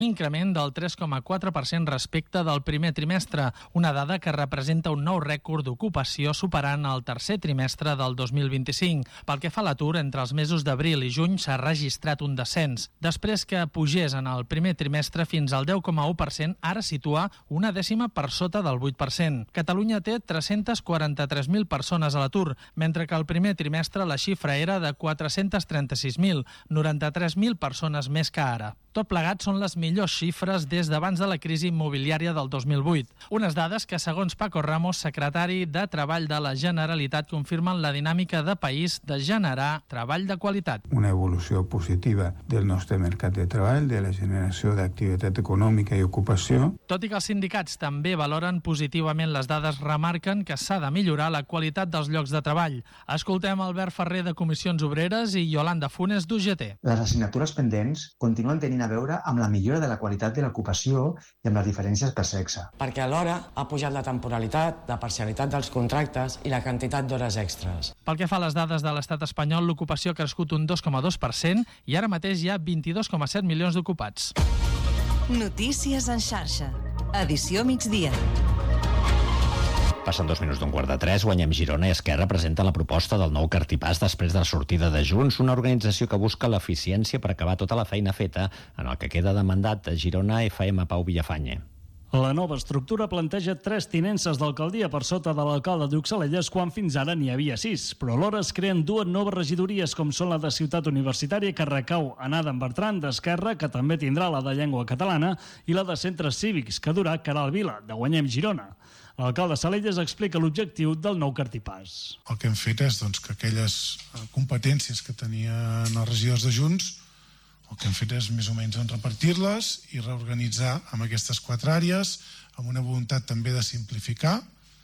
increment del 3,4% respecte del primer trimestre, una dada que representa un nou rècord d'ocupació superant el tercer trimestre del 2025. Pel que fa a l'atur, entre els mesos d'abril i juny s'ha registrat un descens. Després que pugés en el primer trimestre fins al 10,1%, ara situa una dècima per sota del 8%. Catalunya té 343.000 persones a l'atur, mentre que el primer trimestre la xifra era de 436.000, 93.000 persones més que ara. Tot plegat són les millors xifres des d'abans de la crisi immobiliària del 2008. Unes dades que, segons Paco Ramos, secretari de Treball de la Generalitat, confirmen la dinàmica de país de generar treball de qualitat. Una evolució positiva del nostre mercat de treball, de la generació d'activitat econòmica i ocupació. Tot i que els sindicats també valoren positivament les dades, remarquen que s'ha de millorar la qualitat dels llocs de treball. Escoltem Albert Ferrer de Comissions Obreres i Yolanda Funes d'UGT. Les assignatures pendents continuen tenint a veure amb la millora de la qualitat de l'ocupació i amb les diferències per sexe. Perquè alhora ha pujat la temporalitat, la parcialitat dels contractes i la quantitat d'hores extres. Pel que fa a les dades de l'estat espanyol, l'ocupació ha crescut un 2,2% i ara mateix hi ha 22,7 milions d'ocupats. Notícies en xarxa. Edició migdia. Passen 2 minuts d'un quart de 3, Guanyem Girona i Esquerra presenta la proposta del nou cartipàs després de la sortida de Junts, una organització que busca l'eficiència per acabar tota la feina feta en el que queda de mandat de Girona FM Pau Villafañe. La nova estructura planteja 3 tinences d'alcaldia per sota de l'alcalde d'Uxellelles, quan fins ara n'hi havia 6, però alhora es creen 2 noves regidories, com són la de Ciutat Universitària, que recau en Adam Bertran, d'Esquerra, que també tindrà la de Llengua Catalana, i la de Centres Cívics, que durà Caral Vila, de Guanyem Girona. L'alcalde Salelles explica l'objectiu del nou cartipàs. El que hem fet és que aquelles competències que tenien els regidors de Junts, el que hem fet és més o menys repartir-les i reorganitzar amb aquestes 4 àrees, amb una voluntat també de simplificar,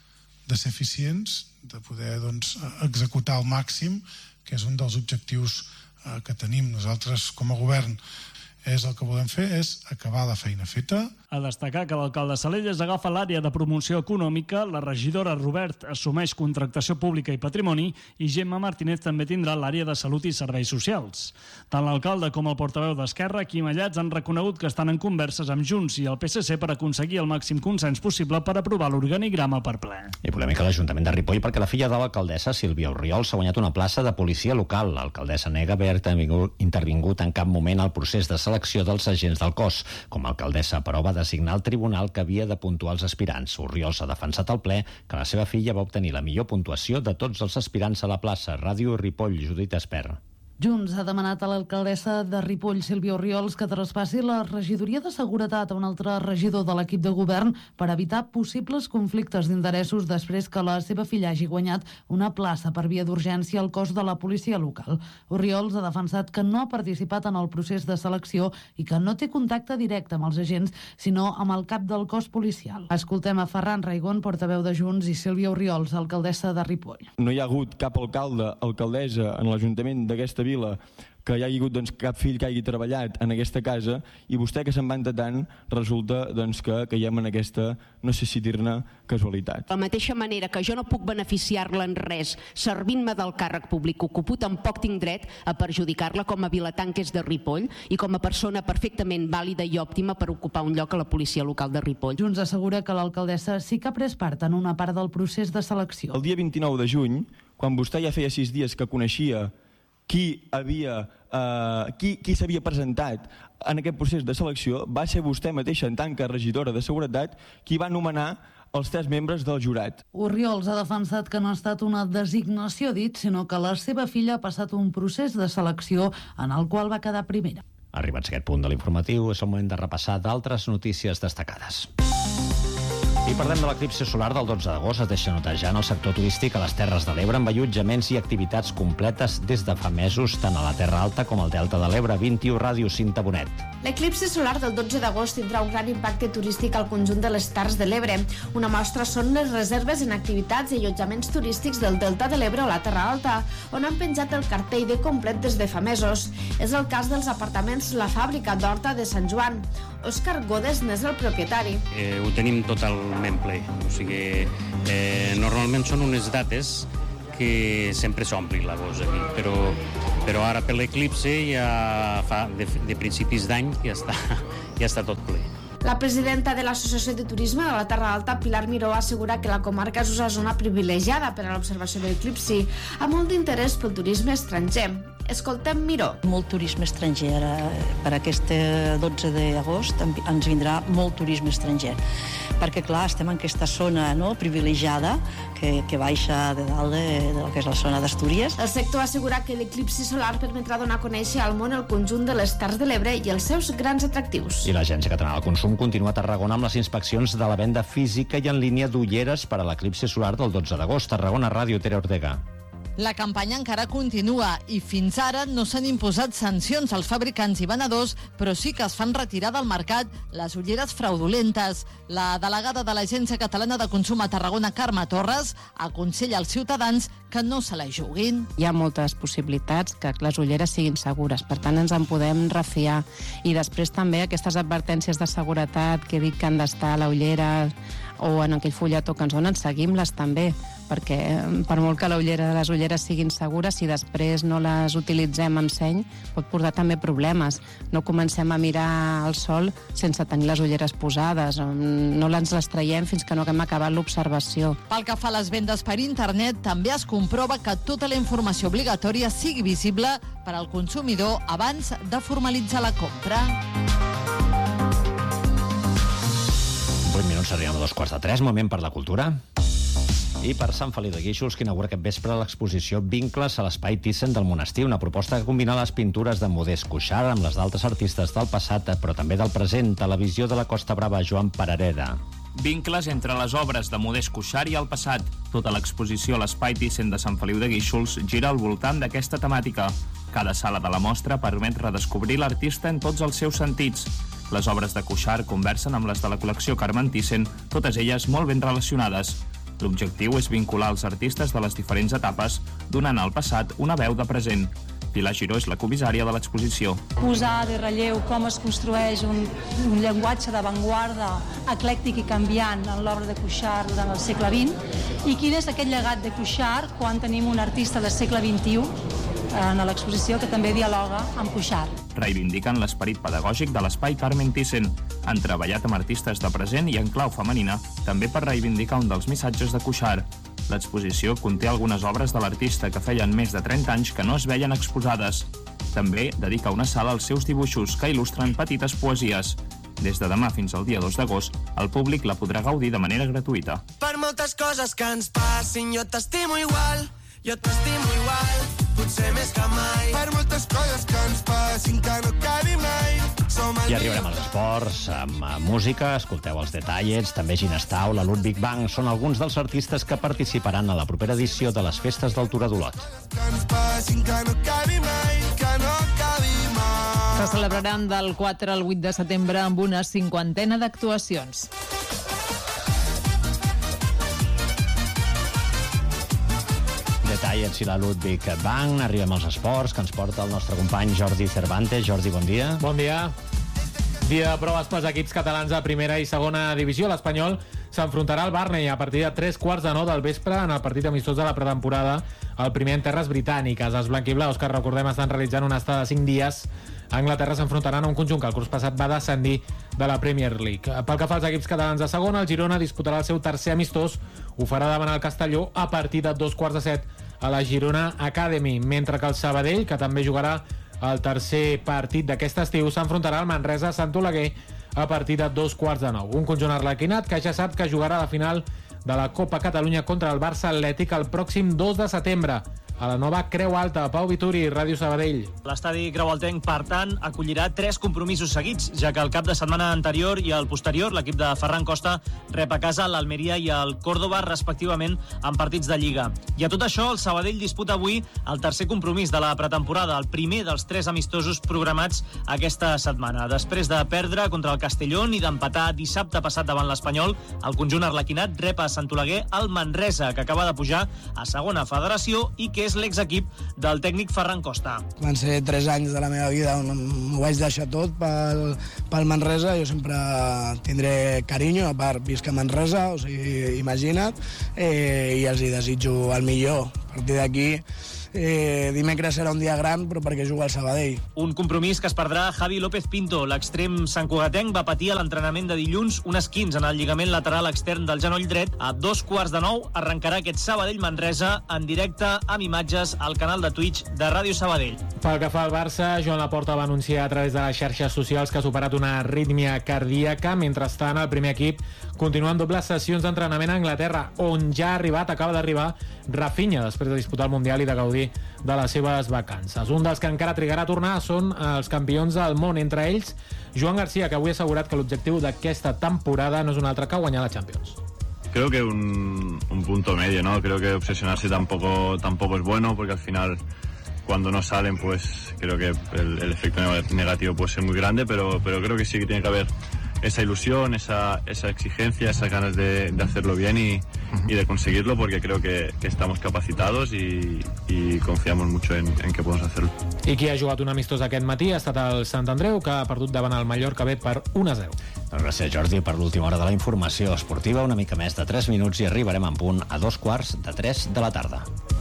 de ser eficients, de poder executar al màxim, que és un dels objectius que tenim nosaltres com a govern. El que volem fer és acabar la feina feta. A destacar que l'alcalde Salelles agafa l'àrea de promoció econòmica, la regidora Robert assumeix contractació pública i patrimoni i Gemma Martínez també tindrà l'àrea de salut i serveis socials. Tant l'alcalde com el portaveu d'Esquerra, Quim Allats, han reconegut que estan en converses amb Junts i el PSC per aconseguir el màxim consens possible per aprovar l'organigrama per ple. I polèmica a l'Ajuntament de Ripoll perquè la filla de l'alcaldessa, Sílvia Orriols, ha guanyat una plaça de policia local. L'alcaldessa nega haver intervingut en cap moment al procés de selecció dels agents del cos. Com a alcaldessa, però, va designar el tribunal que havia de puntuar els aspirants. Orriols ha defensat al ple que la seva filla va obtenir la millor puntuació de tots els aspirants a la plaça. Ràdio Ripoll, Judit Espert. Junts ha demanat a l'alcaldessa de Ripoll, Sílvia Orriols, que traspassi la regidoria de seguretat a un altre regidor de l'equip de govern per evitar possibles conflictes d'interessos després que la seva filla hagi guanyat una plaça per via d'urgència al cos de la policia local. Orriols ha defensat que no ha participat en el procés de selecció i que no té contacte directe amb els agents, sinó amb el cap del cos policial. Escoltem a Ferran Raigón, portaveu de Junts, i Sílvia Orriols, alcaldessa de Ripoll. No hi ha hagut cap alcalde, alcaldessa en l'Ajuntament d'aquesta vila que hi hagi hagut cap fill que hagi treballat en aquesta casa, i vostè, que se'n vanta tant, resulta que caiem en aquesta, no sé si dir-ne, casualitat. De la mateixa manera que jo no puc beneficiar-la en res servint-me del càrrec públic que ocupo, tampoc tinc dret a perjudicar-la com a vilatà que és de Ripoll i com a persona perfectament vàlida i òptima per ocupar un lloc a la policia local de Ripoll. Junts assegura que l'alcaldessa sí que ha pres part en una part del procés de selecció. El dia 29 de juny, quan vostè ja feia 6 dies que coneixia qui s'havia presentat en aquest procés de selecció, va ser vostè mateixa, en tant que regidora de seguretat, qui va nomenar els 3 membres del jurat. Orriols ha defensat que no ha estat una designació dit, sinó que la seva filla ha passat un procés de selecció en el qual va quedar primera. Arribats a aquest punt de l'informatiu, és el moment de repassar d'altres notícies destacades. I parlem de l'eclipsi solar del 12 d'agost. Es deixa notar ja en el sector turístic a les Terres de l'Ebre, amb allotjaments i activitats completes des de fa mesos, tant a la Terra Alta com al Delta de l'Ebre. 21 Ràdio, Cinta Bonet. L'eclipsi solar del 12 d'agost tindrà un gran impacte turístic al conjunt de les Terres de l'Ebre. Una mostra són les reserves en activitats i allotjaments turístics del Delta de l'Ebre o la Terra Alta, on han penjat el cartell de complet des de fa mesos. És el cas dels apartaments La Fàbrica d'Horta de Sant Joan. Òscar Godes n'és el propietari. Ho tenim totalment ple, o sigui, normalment són unes dates que sempre s'ompli l'agost aquí, però ara per l'eclipsi ja fa de principis d'any ja ja està tot ple. La presidenta de l'Associació de Turisme de la Terra Alta, Pilar Miró, assegura que la comarca és una zona privilegiada per a l'observació de l'eclipsi, amb molt d'interès pel turisme estranger. Escoltem Miró. Molt turisme estranger. Per aquest 12 d'agost ens vindrà molt turisme estranger. Perquè, clar, estem en aquesta zona privilegiada que baixa de dalt de lo que és la zona d'Astúries. El sector assegura que l'eclipsi solar permetrà donar a conèixer al món el conjunt de les Terres de l'Ebre i els seus grans atractius. I l'Agència Catalana del Consum continua a Tarragona amb les inspeccions de la venda física i en línia d'ulleres per a l'eclipsi solar del 12 d'agost. Tarragona Ràdio, Tere Ortega. La campanya encara continua i fins ara no s'han imposat sancions als fabricants i venedors, però sí que es fan retirar del mercat les ulleres fraudulentes. La delegada de l'Agència Catalana de Consum a Tarragona, Carme Torres, aconsella als ciutadans que no se la juguin. Hi ha moltes possibilitats que les ulleres siguin segures, per tant ens en podem refiar. I després també aquestes advertències de seguretat que dic que han d'estar a la ullera o en aquell fulletó que ens donen, seguim-les també, perquè per molt que les ulleres siguin segures, si després no les utilitzem amb seny, pot portar també problemes. No comencem a mirar el sol sense tenir les ulleres posades, no les traiem fins que no haguem acabat l'observació. Pel que fa a les vendes per internet, també es comprova que tota la informació obligatòria sigui visible per al consumidor abans de formalitzar la compra. 8 minuts, arribem a 2:45, moment per la cultura. I per Sant Feliu de Guíxols, que inaugura aquest vespre l'exposició Vincles a l'Espai Thyssen del Monestir, una proposta que combina les pintures de Modest Cuixart amb les d'altres artistes del passat, però també del present, a la visió de la Costa Brava, Joan Parareda. Vincles entre les obres de Modest Cuixart i el passat. Tota l'exposició a l'Espai Thyssen de Sant Feliu de Guíxols gira al voltant d'aquesta temàtica. Cada sala de la mostra permet redescobrir l'artista en tots els seus sentits. Les obres de Cuixart conversen amb les de la col·lecció Carmen Thyssen, totes elles molt ben relacionades. L'objectiu és vincular els artistes de les diferents etapes, donant al passat una veu de present. Pilar Giró és la comissària de l'exposició. Posar de relleu com es construeix un llenguatge d'avantguarda eclèctic i canviant en l'obra de Cuixart durant el segle XX i quin és aquest llegat de Cuixart quan tenim un artista del segle XXI en l'exposició que també dialoga amb Cuixart. Reivindiquen l'esperit pedagògic de l'Espai Carmen Thyssen. Han treballat amb artistes de present i en clau femenina, també per reivindicar un dels missatges de Cuixart. L'exposició conté algunes obres de l'artista que feien més de 30 anys que no es veien exposades. També dedica una sala als seus dibuixos que il·lustren petites poesies. Des de demà fins al dia 2 d'agost, el públic la podrà gaudir de manera gratuïta. Per moltes coses que ens passin, jo t'estimo igual, potser més que mai. Per moltes coses que ens passin, que no acabi mai. I arribarem als esports, amb música, escolteu els Detallets, també Ginestau, la Ludwig Bank, són alguns dels artistes que participaran a la propera edició de les Festes del Tura d'Olot. Que ens passin, que no acabi mai, que no acabi mai. Se celebraran del 4 al 8 de setembre amb una 50ena d'actuacions. Detallets i la Ludwig Bank. Arribem als esports, que ens porta el nostre company Jordi Cervantes. Jordi, bon dia. Bon dia. Dia de proves pels equips catalans de primera i segona divisió. L'Espanyol s'enfrontarà al Barney a partir de 3:15 del vespre en el partit amistós de la pretemporada, el primer en terres britàniques. Els blanquiblaus, que recordem estan realitzant una estada de 5 dies a Anglaterra, s'enfrontaran a un conjunt que el curs passat va descendir de la Premier League. Pel que fa als equips catalans de segona, el Girona disputarà el seu tercer amistós. Ho farà davant el Castelló a partir de 2:15 a la Girona Academy, mentre que el Sabadell, que també jugarà el tercer partit d'aquest estiu, s'enfrontarà al Manresa Sant Oleguer a partir de 2:15. Un conjunt arlequinat que ja sap que jugarà la final de la Copa Catalunya contra el Barça Atlètic el pròxim 2 de setembre a la nova Creu Alta. Pau Vituri, Ràdio Sabadell. L'estadi Creualtenc, per tant, acollirà 3 compromisos seguits, ja que el cap de setmana anterior i el posterior, l'equip de Ferran Costa rep a casa l'Almeria i el Córdoba, respectivament, en partits de Lliga. I a tot això, el Sabadell disputa avui el tercer compromís de la pretemporada, el primer dels 3 amistosos programats aquesta setmana. Després de perdre contra el Castellón i d'empatar dissabte passat davant l'Espanyol, el conjunt arlequinat rep a Sant Oleguer el Manresa, que acaba de pujar a segona federació i que és l'exequip del tècnic Ferran Costa. Van ser 3 anys de la meva vida on m'ho vaig deixar tot pel Manresa. Jo sempre tindré carinyo, a part visc a Manresa, o sigui, imagina't, i els hi desitjo el millor. A partir d'aquí dimecres serà un dia gran, però perquè juga al Sabadell. Un compromís que es perdrà Javi López Pinto. L'extrem santcugatenc va patir a l'entrenament de dilluns un esquins en el lligament lateral extern del genoll dret. A 8:45 arrencarà aquest Sabadell-Manresa en directe amb imatges al canal de Twitch de Ràdio Sabadell. Pel que fa al Barça, Joan Laporta va anunciar a través de les xarxes socials que ha superat una arrítmia cardíaca. Mentrestant, el primer equip continua amb dobles sessions d'entrenament a Anglaterra, on ja acaba d'arribar Rafinha, després de disputar el Mundial i de gaudir de les seves vacances. Un dels que encara trigarà a tornar són els campions del món, entre ells Joan García, que avui ha assegurat que l'objectiu d'aquesta temporada no és un altre que guanyar la Champions. Creo que un punto medio, ¿no? Creo que obsesionarse tampoco es bueno, porque al final cuando no salen, pues creo que el efecto negativo puede ser muy grande, pero creo que sí que tiene que haber esa ilusión, esa exigencia, esas ganas de hacerlo bien y de conseguirlo, porque creo que estamos capacitados y confiamos mucho en que podemos hacerlo. I qui ha jugat un amistós aquest matí ha estat el Sant Andreu, que ha perdut davant el Mallorca B per 1-0. Gràcies, Jordi, per l'última hora de la informació esportiva. Una mica més de 3 minuts i arribarem en punt a 2:15 de la tarda.